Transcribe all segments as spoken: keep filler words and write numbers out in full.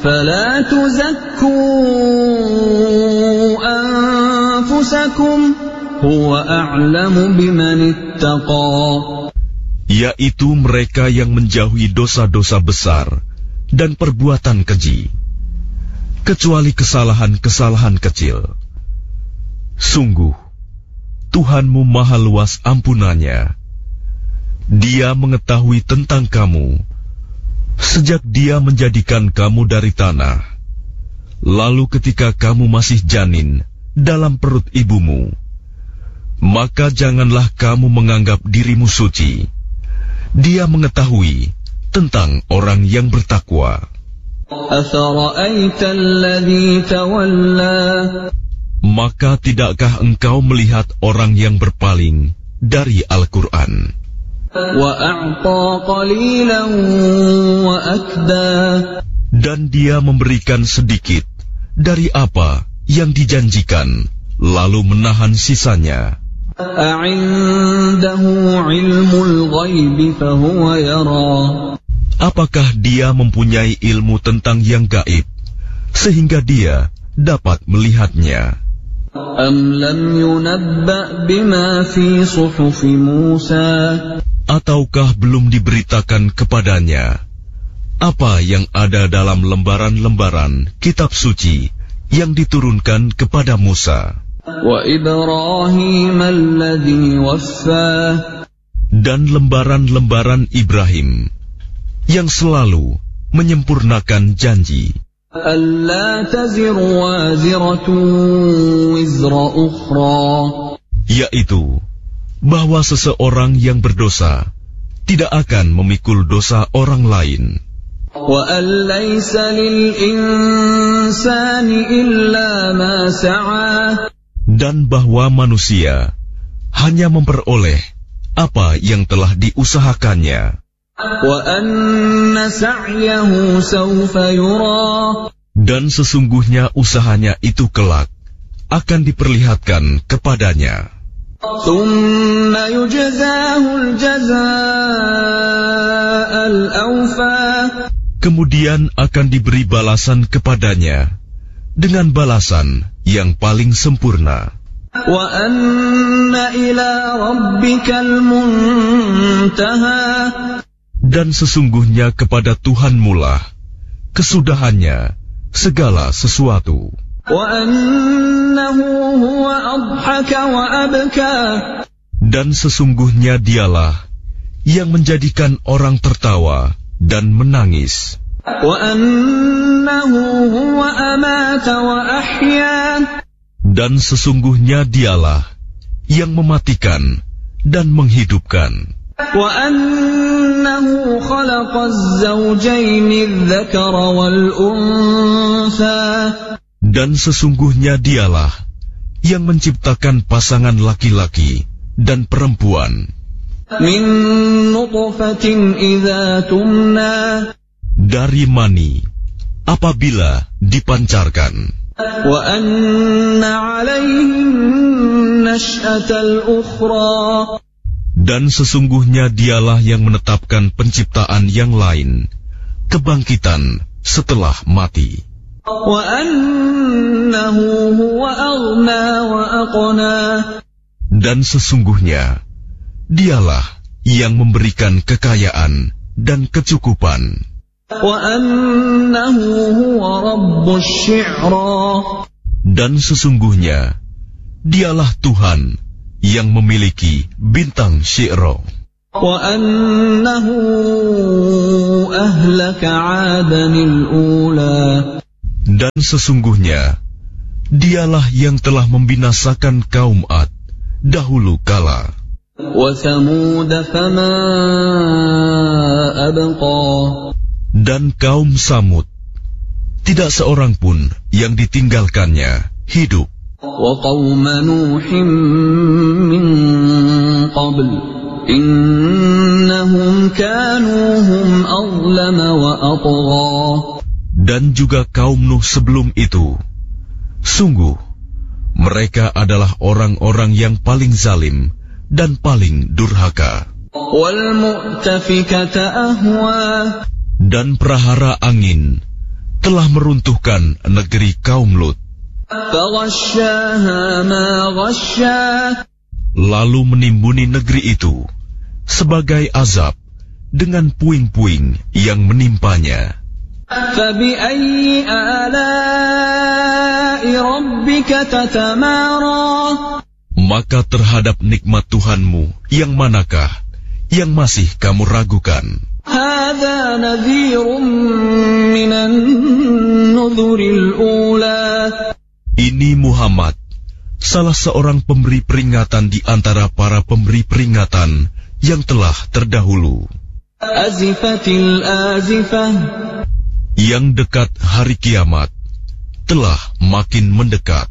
فلا تزكوا أنفسكم هو أعلم بمن اتقى. Yaitu mereka yang menjauhi dosa-dosa besar dan perbuatan keji, kecuali kesalahan-kesalahan kecil. Sungguh, Tuhanmu maha luas ampunannya. Dia mengetahui tentang kamu sejak Dia menjadikan kamu dari tanah, lalu ketika kamu masih janin dalam perut ibumu. Maka janganlah kamu menganggap dirimu suci. Dia mengetahui tentang orang yang bertakwa. Maka tidakkah engkau melihat orang yang berpaling dari Al-Quran dan dia memberikan sedikit dari apa yang dijanjikan, lalu menahan sisanya? Apakah dia mempunyai ilmu tentang yang gaib sehingga dia dapat melihatnya? Ataukah belum diberitakan kepadanya apa yang ada dalam lembaran-lembaran kitab suci yang diturunkan kepada Musa? Dan lembaran-lembaran Ibrahim yang selalu menyempurnakan janji, yaitu bahwa seseorang yang berdosa tidak akan memikul dosa orang lain. Dan bahwa manusia hanya memperoleh apa yang telah diusahakannya. Dan sesungguhnya usahanya itu kelak akan diperlihatkan kepadanya. Kemudian akan diberi balasan kepadanya dengan balasan yang paling sempurna. Dan sesungguhnya kepada Tuhanmu lah kesudahannya segala sesuatu. Dan sesungguhnya dialah yang menjadikan orang tertawa dan menangis. Dan sesungguhnya dialah yang mematikan dan menghidupkan. Dan sesungguhnya dialah yang menciptakan pasangan laki-laki dan perempuan dari mani apabila dipancarkan. Dan sesungguhnya dialah yang menetapkan penciptaan yang lain, kebangkitan setelah mati. Dan sesungguhnya dialah yang memberikan kekayaan dan kecukupan. Dan sesungguhnya dialah Tuhan yang memiliki bintang Syi'ra. Dan sesungguhnya dialah yang telah membinasakan kaum Ad dahulu kala. Dan kaum Samud, tidak seorang pun yang ditinggalkannya hidup. Dan juga kaum Nuh sebelum itu. Sungguh, mereka adalah orang-orang yang paling zalim dan paling durhaka. Dan prahara angin telah meruntuhkan negeri kaum Lut. Lalu menimbuni negeri itu sebagai azab dengan puing-puing yang menimpanya. Maka terhadap nikmat Tuhanmu yang manakah yang masih kamu ragukan? Ini Muhammad, salah seorang pemberi peringatan di antara para pemberi peringatan yang telah terdahulu. Yang dekat hari kiamat telah makin mendekat.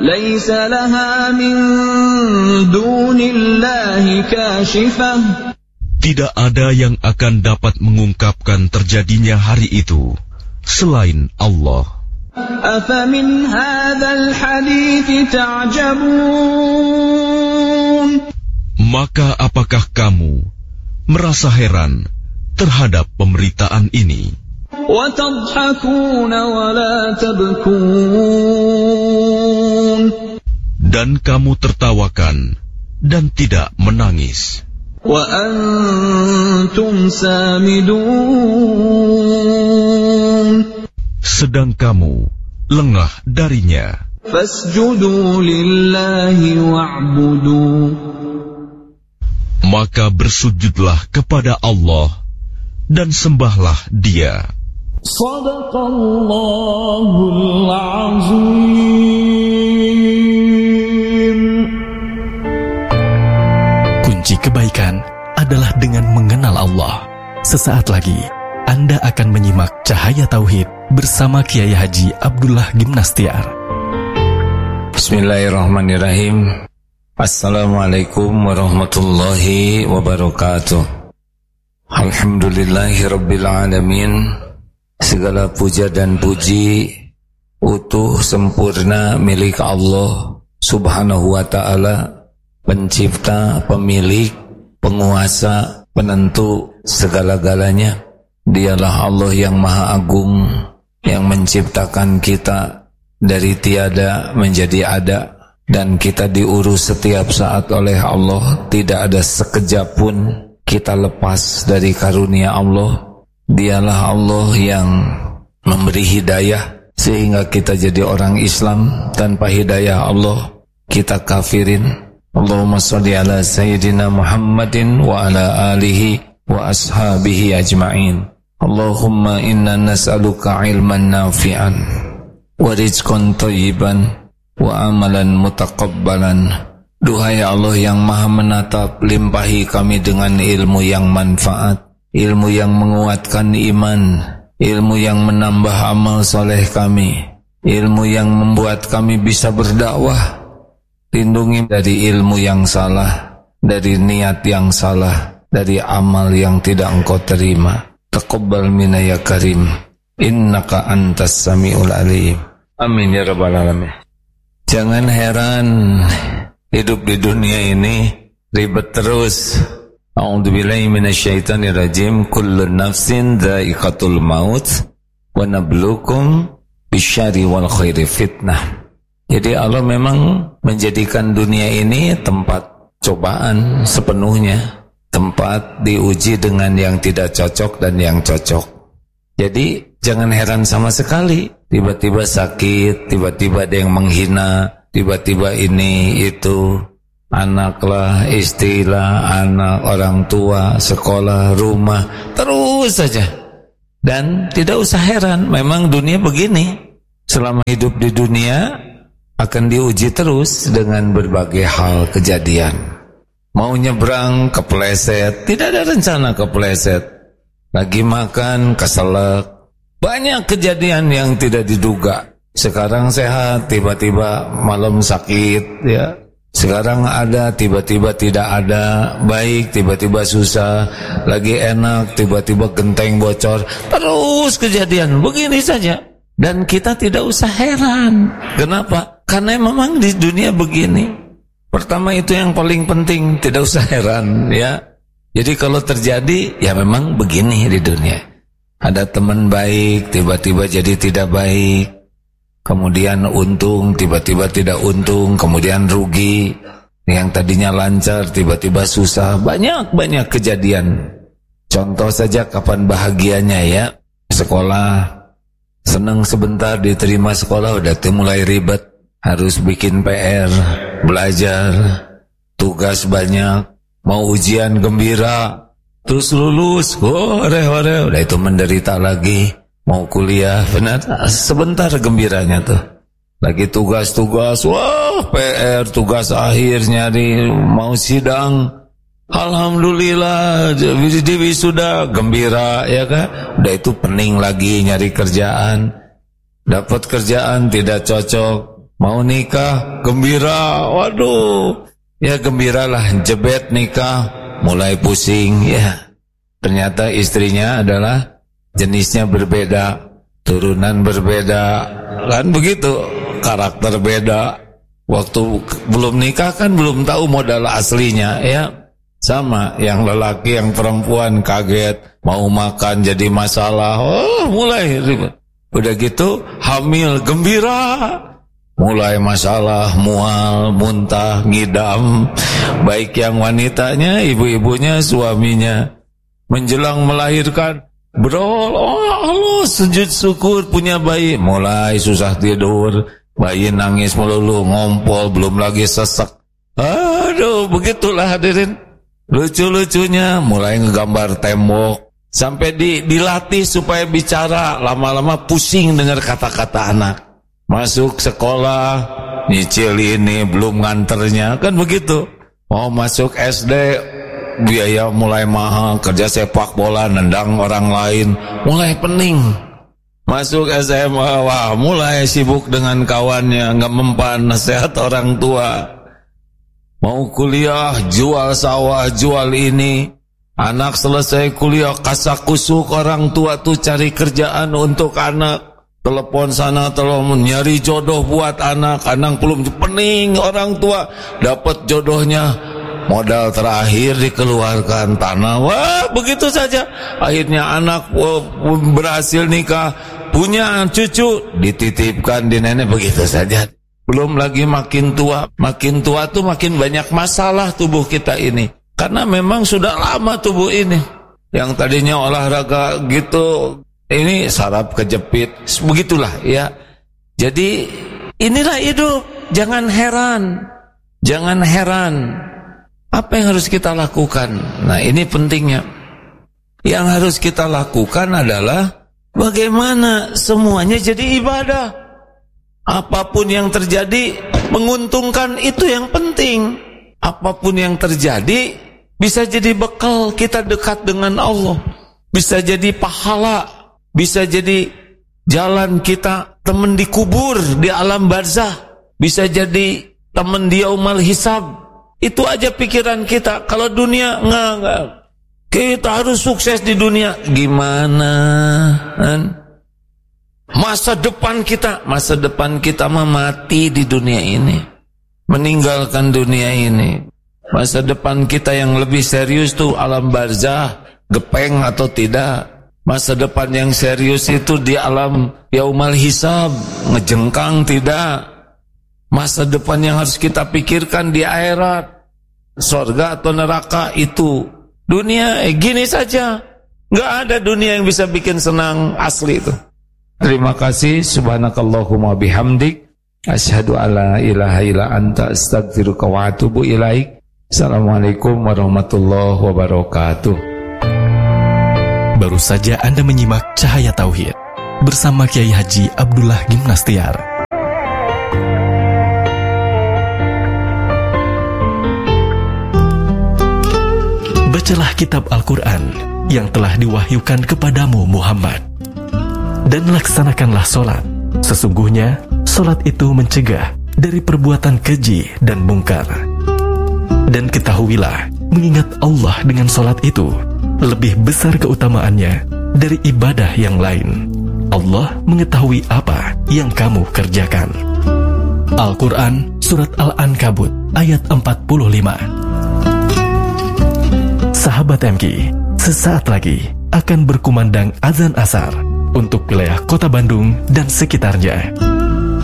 Tidak ada yang akan dapat mengungkapkan terjadinya hari itu selain Allah. Maka apakah kamu merasa heran terhadap pemberitaan ini? Dan kamu tertawakan dan tidak menangis. Sedang kamu lengah darinya. Maka bersujudlah kepada Allah dan sembahlah Dia. Shadaqallahul Azim. Kunci kebaikan adalah dengan mengenal Allah. Sesaat lagi Anda akan menyimak Cahaya Tauhid bersama Kiai Haji Abdullah Gimnastiar. Bismillahirrahmanirrahim. Assalamualaikum warahmatullahi wabarakatuh. Alhamdulillahirabbil alamin. Segala puja dan puji utuh sempurna milik Allah Subhanahu wa ta'ala, pencipta, pemilik, penguasa, penentu segala-galanya. Dialah Allah yang maha agung, yang menciptakan kita dari tiada menjadi ada, dan kita diurus setiap saat oleh Allah. Tidak ada sekejap pun kita lepas dari karunia Allah. Dialah Allah yang memberi hidayah sehingga kita jadi orang Islam. Tanpa hidayah Allah kita kafirin. Allahumma sholli ala sayyidina Muhammadin wa ala alihi wa ashabihi ajma'in. Allahumma inna nas'aluka ilman nafi'an wa rizqan thayyiban wa amalan mutaqabbalan. Duhai Allah yang maha menatap, limpahi kami dengan ilmu yang manfaat, ilmu yang menguatkan iman, ilmu yang menambah amal soleh kami, ilmu yang membuat kami bisa berdakwah. Lindungi dari ilmu yang salah, dari niat yang salah, dari amal yang tidak Engkau terima. Taqabbal minna ya karim, innaka antas samiul alim. Amin ya rabbal alamin. Jangan heran hidup di dunia ini ribet terus. A'udzubillahi minasyaitonirrajim. Kullu nafsin dha'iqatul maut wa nabluukum bisyarri wal khairi fitnah. Jadi Allah memang menjadikan dunia ini tempat cobaan sepenuhnya, tempat diuji dengan yang tidak cocok dan yang cocok. Jadi jangan heran sama sekali tiba-tiba sakit, tiba-tiba ada yang menghina, tiba-tiba ini itu, anaklah, istrilah, anak, orang tua, sekolah, rumah, terus saja. Dan tidak usah heran, memang dunia begini. Selama hidup di dunia akan diuji terus dengan berbagai hal kejadian. Mau nyebrang kepleset, tidak ada rencana kepleset. Lagi makan keselak, banyak kejadian yang tidak diduga. Sekarang sehat, tiba-tiba malam sakit, ya. Sekarang ada, tiba-tiba tidak ada, baik, tiba-tiba susah, lagi enak, tiba-tiba genteng bocor, terus kejadian, begini saja. Dan kita tidak usah heran. Kenapa? Karena memang di dunia begini. Pertama itu yang paling penting, tidak usah heran, ya. Jadi kalau terjadi, ya memang begini di dunia. Ada teman baik, tiba-tiba jadi tidak baik. Kemudian untung, tiba-tiba tidak untung. Kemudian rugi. Yang tadinya lancar, tiba-tiba susah. Banyak-banyak kejadian. Contoh saja kapan bahagianya ya. Sekolah, senang sebentar diterima sekolah, udah mulai ribet. Harus bikin P R, belajar, tugas banyak. Mau ujian gembira. Terus lulus, ore-ore, udah itu menderita lagi. Mau kuliah, benar, sebentar gembiranya tuh. Lagi tugas-tugas, wah P R, tugas akhir nyari, mau sidang. Alhamdulillah, jadi sudah gembira, ya kan? Udah itu pening lagi nyari kerjaan. Dapat kerjaan tidak cocok, mau nikah, gembira, waduh. Ya gembiralah, jebet nikah. Mulai pusing, ya. Ternyata istrinya adalah jenisnya berbeda, turunan berbeda, kan begitu, karakter beda. Waktu belum nikah kan belum tahu modal aslinya, ya. Sama, yang lelaki, yang perempuan kaget, mau makan jadi masalah, oh mulai ribet. Udah gitu, hamil, gembira. Mulai masalah, mual, muntah, ngidam. Baik yang wanitanya, ibu-ibunya, suaminya. Menjelang melahirkan, berol, oh Allah, sujud syukur punya bayi. Mulai susah tidur, bayi nangis melulu, ngompol, belum lagi sesek. Aduh, begitulah hadirin. Lucu-lucunya, mulai ngegambar tembok. Sampai di, dilatih supaya bicara, lama-lama pusing dengar kata-kata anak. Masuk sekolah, nyicil ini, belum nganternya, kan begitu. Mau masuk S D, biaya mulai mahal, kerja sepak bola, nendang orang lain, mulai pening. Masuk S M A, wah mulai sibuk dengan kawannya, nggak mempan nasihat orang tua. Mau kuliah, jual sawah, jual ini. Anak selesai kuliah, kasak kusuk orang tua tuh cari kerjaan untuk anak. Telepon sana, telepon, nyari jodoh buat anak. Anak belum pening, orang tua dapat jodohnya. Modal terakhir dikeluarkan tanah. Wah, begitu saja. Akhirnya anak oh, berhasil nikah, punya cucu, dititipkan di nenek, begitu saja. Belum lagi makin tua. Makin tua tuh makin banyak masalah tubuh kita ini. Karena memang sudah lama tubuh ini. Yang tadinya olahraga gitu, ini saraf kejepit, begitulah ya. Jadi inilah hidup. Jangan heran, jangan heran. Apa yang harus kita lakukan? Nah ini pentingnya. Yang harus kita lakukan adalah bagaimana semuanya jadi ibadah. Apapun yang terjadi menguntungkan, itu yang penting. Apapun yang terjadi bisa jadi bekal kita dekat dengan Allah. Bisa jadi pahala. Bisa jadi jalan kita teman di kubur, di alam barzah. Bisa jadi teman di yaumul hisab. Itu aja pikiran kita. Kalau dunia, enggak, enggak. Kita harus sukses di dunia. Gimana? Kan? Masa depan kita, masa depan kita mah mati di dunia ini. Meninggalkan dunia ini. Masa depan kita yang lebih serius tuh alam barzah, gepeng atau tidak. Masa depan yang serius itu di alam yaumul hisab, ngejengkang tidak. Masa depan yang harus kita pikirkan di akhirat, surga atau neraka itu. Dunia eh, gini saja, nggak ada dunia yang bisa bikin senang asli itu. Terima kasih, subhanakallahumma bihamdik, asyhadu alla ilaha illa anta, astaghfiruka wa atubu ilaik. Assalamualaikum warahmatullahi wabarakatuh. Baru saja Anda menyimak Cahaya Tauhid bersama Kiai Haji Abdullah Gimnastiar. Bacalah kitab Al-Quran yang telah diwahyukan kepadamu Muhammad, dan laksanakanlah solat. Sesungguhnya solat itu mencegah dari perbuatan keji dan mungkar. Dan ketahuilah, mengingat Allah dengan solat itu lebih besar keutamaannya dari ibadah yang lain. Allah mengetahui apa yang kamu kerjakan. Al-Quran Surat Al-Ankabut ayat empat puluh lima. Sahabat M K, sesaat lagi akan berkumandang azan asar untuk wilayah Kota Bandung dan sekitarnya.